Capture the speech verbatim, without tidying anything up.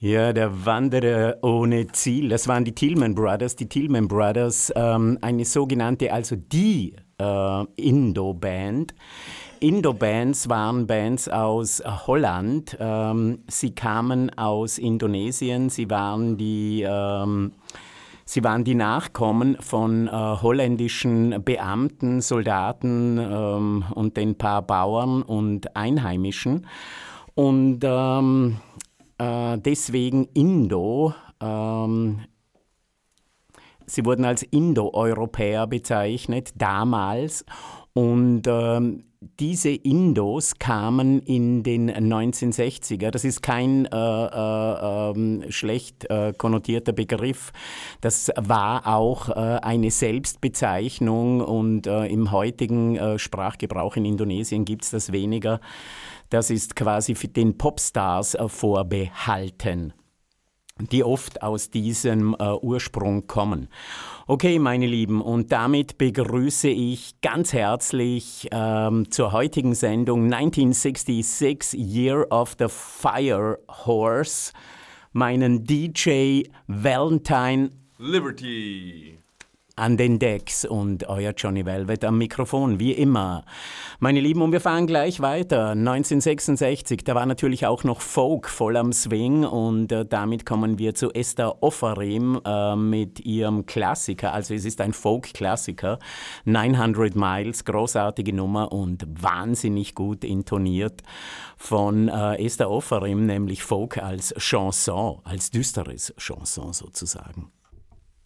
Ja, der Wanderer ohne Ziel. Das waren die Tillman Brothers. Die Tillman Brothers, ähm, eine sogenannte, also die äh, Indo-Band. Indo-Bands waren Bands aus äh, Holland. Ähm, sie kamen aus Indonesien. Sie waren die, ähm, sie waren die Nachkommen von äh, holländischen Beamten, Soldaten ähm, und den paar Bauern und Einheimischen. Und ähm, äh, deswegen Indo. Ähm, sie wurden als Indo-Europäer bezeichnet, damals. Und ähm, diese Indos kamen in den neunzehnhundertsechziger. Das ist kein äh, äh, ähm, schlecht äh, konnotierter Begriff. Das war auch äh, eine Selbstbezeichnung und äh, im heutigen äh, Sprachgebrauch in Indonesien gibt es das weniger. Das ist quasi für den Popstars äh, vorbehalten, die oft aus diesem äh, Ursprung kommen. Okay, meine Lieben, und damit begrüße ich ganz herzlich ähm, zur heutigen Sendung neunzehnhundertsechsundsechzig, Year of the Fire Horse, meinen D J Valentine Liberty an den Decks und euer Johnny Velvet am Mikrofon, wie immer. Meine Lieben, und wir fahren gleich weiter. neunzehnhundertsechsundsechzig, da war natürlich auch noch Folk voll am Swing und äh, damit kommen wir zu Esther Offarim äh, mit ihrem Klassiker, also es ist ein Folk-Klassiker, neunhundert Miles, großartige Nummer und wahnsinnig gut intoniert von äh, Esther Offarim, nämlich Folk als Chanson, als düsteres Chanson sozusagen.